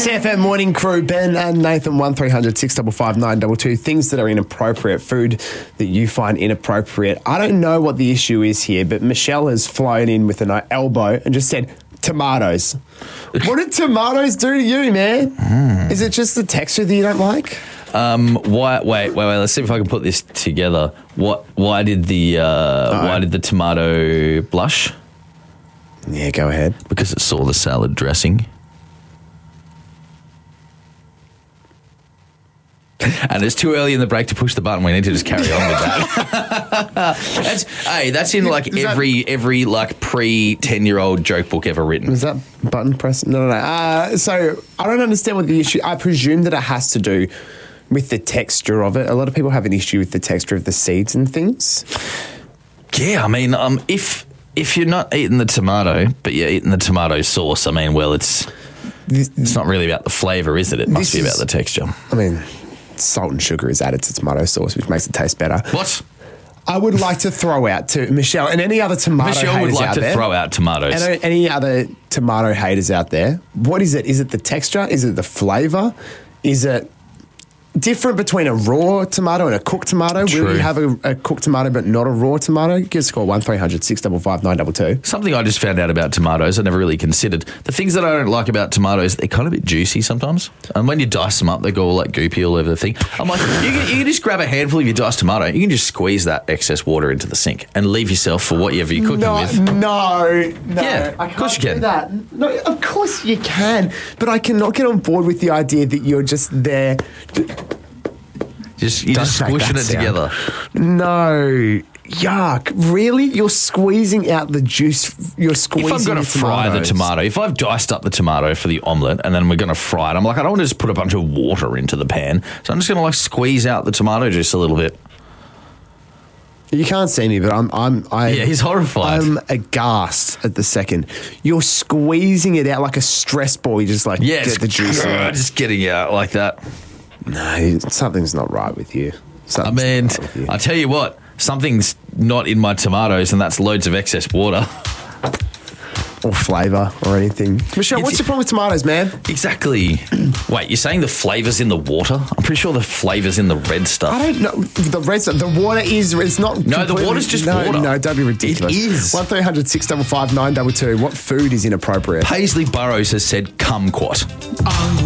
SAFM Morning Crew, Ben and Nathan, 1300 655 922. Things that are inappropriate, food that you find inappropriate. I don't know what the issue is here, but Michelle has flown in with an elbow and just said, tomatoes. What did tomatoes do to you, man? Is it just the texture that you don't like? Wait. Let's see if I can put this together. Why did the tomato blush? Yeah, go ahead. Because it saw the salad dressing. And it's too early in the break to push the button. We need to just carry on with that. That's in like every like pre-10-year-old joke book ever written. Was that button press? No. So I don't understand what the issue. I presume that it has to do with the texture of it. A lot of people have an issue with the texture of the seeds and things. Yeah, I mean, if you're not eating the tomato, but you're eating the tomato sauce, I mean, well, it's not really about the flavour, is it? It must be about the texture. I mean, salt and sugar is added to tomato sauce, which makes it taste better. What? I would like to throw out to Michelle and any other tomato haters out there. Michelle would like to throw out tomatoes. And any other tomato haters out there, what is it? Is it the texture? Is it the flavour? Is it different between a raw tomato and a cooked tomato? True. Will you have a cooked tomato but not a raw tomato? Give us a call, 1300 655 922. Something I just found out about tomatoes I never really considered. The things that I don't like about tomatoes, they're kind of a bit juicy sometimes. And when you dice them up, they go all like goopy all over the thing. I'm like, you can just grab a handful of your diced tomato. You can just squeeze that excess water into the sink and leave yourself for whatever you're cooking with. No. Yeah, I of course you can't can. do that. No, of course you can. But I cannot get on board with the idea that you're just there. You're just squishing it together. No. Yuck. Really? You're squeezing out the juice. You're squeezing If I'm going to fry the tomato, if I've diced up the tomato for the omelette and then we're going to fry it, I'm like, I don't want to just put a bunch of water into the pan. So I'm just going to like squeeze out the tomato juice a little bit. You can't see me, but yeah, he's horrified. I'm aghast at the second. You're squeezing it out like a stress ball. You just like get the juice out. Just getting out like that. No, something's not right with you. I mean, I tell you what, something's not in my tomatoes, and that's loads of excess water. Or flavour or anything. Michelle, what's your problem with tomatoes, man? Exactly. Wait, you're saying the flavour's in the water? I'm pretty sure the flavour's in the red stuff. I don't know. The red stuff. The water is not. No, the water's just water. No, don't be ridiculous. It is. 1300 655 922. What food is inappropriate? Paisley Burrows has said kumquat.